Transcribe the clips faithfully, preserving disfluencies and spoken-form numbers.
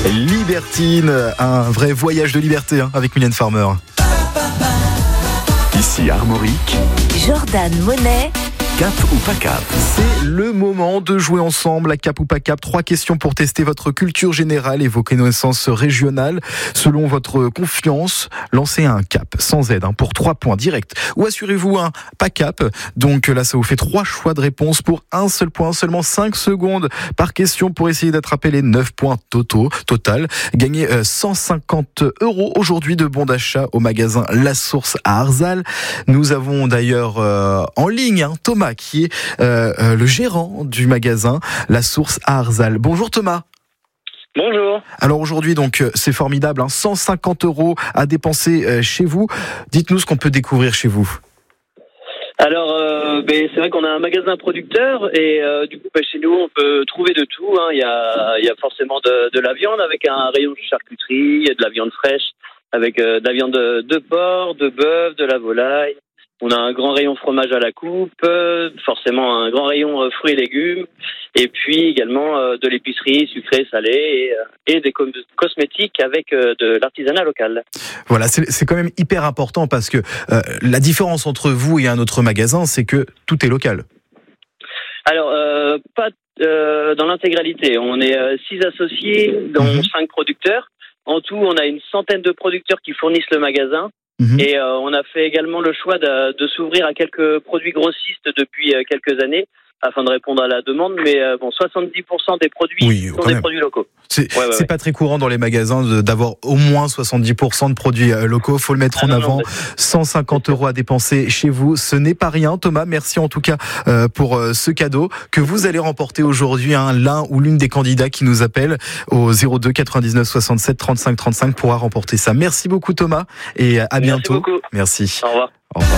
Libertine, un vrai voyage de liberté hein, avec Mylène Farmer. Ici Armorique, Jordan Monet. Cap ou pas cap? C'est le moment de jouer ensemble à Cap ou pas cap. Trois questions pour tester votre culture générale et vos connaissances régionales. Selon votre confiance, lancez un cap sans aide hein, pour trois points directs. Ou assurez-vous un pas cap. Donc là, ça vous fait trois choix de réponse pour un seul point. Seulement cinq secondes par question pour essayer d'attraper les neuf points totaux, total. Gagnez euh, cent cinquante euros aujourd'hui de bons d'achat au magasin La Source à Arzal. Nous avons d'ailleurs euh, en ligne hein, Thomas qui est euh, euh, le gérant du magasin La Source à Arzal. Bonjour Thomas. Bonjour. Alors aujourd'hui donc c'est formidable, hein, cent cinquante euros à dépenser euh, chez vous. Dites-nous ce qu'on peut découvrir chez vous. Alors euh, ben, c'est vrai qu'on a un magasin producteur et euh, du coup ben, chez nous on peut trouver de tout. Hein. Il y a, il y a forcément de, de la viande avec un rayon de charcuterie, il y a de la viande fraîche avec euh, de la viande de, de porc, de bœuf, de la volaille. On a un grand rayon fromage à la coupe, forcément un grand rayon fruits et légumes, et puis également de l'épicerie sucrée, salée, et, et des cosmétiques avec de l'artisanat local. Voilà, c'est, c'est quand même hyper important parce que euh, la différence entre vous et un autre magasin, c'est que tout est local. Alors, euh, pas euh, dans l'intégralité. On est euh, six associés, dont mmh. cinq producteurs. En tout, on a une centaine de producteurs qui fournissent le magasin. Mmh. Et euh, on a fait également le choix de, de s'ouvrir à quelques produits grossistes depuis euh, quelques années afin de répondre à la demande, mais euh, bon, soixante-dix pour cent des produits oui, sont des même. produits locaux. C'est, ouais, ouais, c'est ouais. pas très courant dans les magasins de, d'avoir au moins soixante-dix pour cent de produits euh, locaux. Faut le mettre ah, en non, avant. Non, cent cinquante euros à dépenser chez vous, ce n'est pas rien. Thomas, merci en tout cas euh, pour euh, ce cadeau que vous allez remporter aujourd'hui. Hein, l'un ou l'une des candidats qui nous appelle au zéro deux quatre-vingt-dix-neuf soixante-sept trente-cinq trente-cinq pourra remporter ça. Merci beaucoup Thomas et à merci bientôt. Beaucoup. Merci. Au revoir. Au revoir.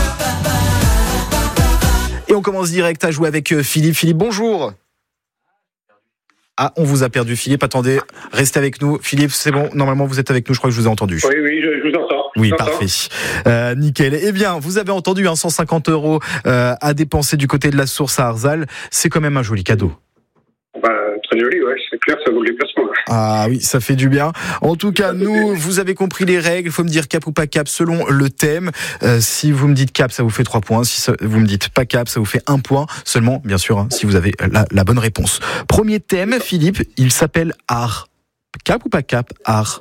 Et on commence direct à jouer avec Philippe. Philippe, bonjour. Ah, on vous a perdu, Philippe. Attendez, restez avec nous. Philippe, c'est bon. Normalement, vous êtes avec nous. Je crois que je vous ai entendu. Oui, oui, je, je vous entends. Oui, je parfait. Euh, nickel. Eh bien, vous avez entendu hein, cent cinquante euros euh, à dépenser du côté de La Source à Arzal. C'est quand même un joli cadeau. Bah, très joli, ouais. C'est clair, ça vaut le déplacement. Ah oui, ça fait du bien. En tout cas, nous, vous avez compris les règles. Il faut me dire cap ou pas cap selon le thème. Euh, si vous me dites cap, ça vous fait trois points. Si ça, vous me dites pas cap, ça vous fait un point. Seulement, bien sûr, hein, si vous avez la, la bonne réponse. Premier thème, Philippe, il s'appelle art. Cap ou pas cap, art.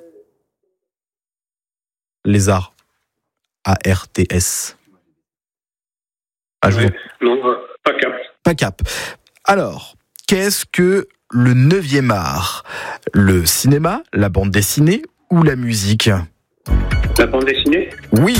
Les arts. A R T S. Ah, je ouais. vous... Non, euh, pas cap. Pas cap. Alors, qu'est-ce que le neuvième art? Le cinéma, la bande dessinée ou la musique? La bande dessinée? Oui.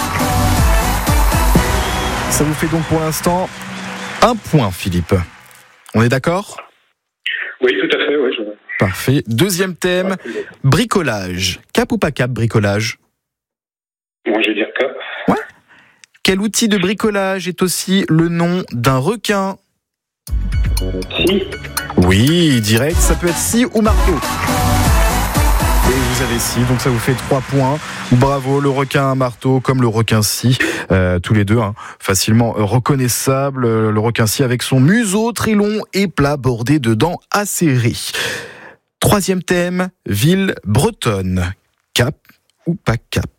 Ça vous fait donc pour l'instant un point, Philippe. On est d'accord? Oui, tout à fait. Oui, je... Parfait. Deuxième thème, bricolage. Cap ou pas cap, bricolage? Moi, je vais dire cap. Ouais. Quel outil de bricolage est aussi le nom d'un requin? Si. Oui, direct, ça peut être scie ou marteau. Et vous avez scie, donc ça vous fait trois points. Bravo, le requin à marteau comme le requin scie, euh, tous les deux hein, facilement reconnaissables. Le requin scie avec son museau très long et plat bordé de dents acérées. Troisième thème, ville bretonne. Cap ou pas cap?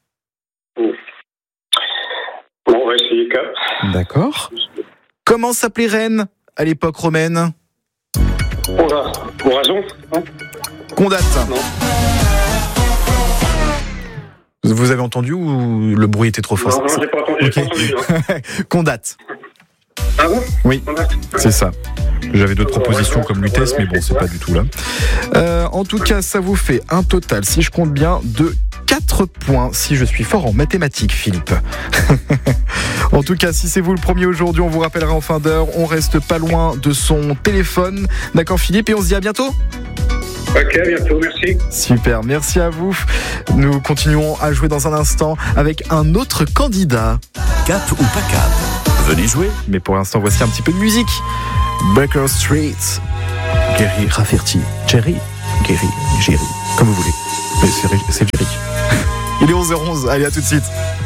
Bon, on va essayer cap. D'accord. Comment s'appelait Rennes à l'époque romaine? Oraison, non? Condate. Non. Vous avez entendu ou le bruit était trop fort? Non, non, j'ai pas entendu. Okay. J'ai pas entendu Condate. Ah bon? Oui, Condate. c'est ça. J'avais d'autres propositions comme Lutèce, mais bon, c'est pas du tout là. Euh, en tout cas, ça vous fait un total, si je compte bien, de quatre points. Si je suis fort en mathématiques, Philippe. En tout cas, si c'est vous le premier aujourd'hui, on vous rappellera en fin d'heure. On reste pas loin de son téléphone. D'accord, Philippe, et on se dit à bientôt. Ok, à bientôt, merci. Super, merci à vous. Nous continuons à jouer dans un instant avec un autre candidat. Cap ou pas cap? Venez jouer. Mais pour l'instant, voici un petit peu de musique. Baker Street, Gary Rafferty, Jerry, Gary, Jerry, comme vous voulez. Mais c'est, c'est Jerry. Il est onze heures onze, allez à tout de suite.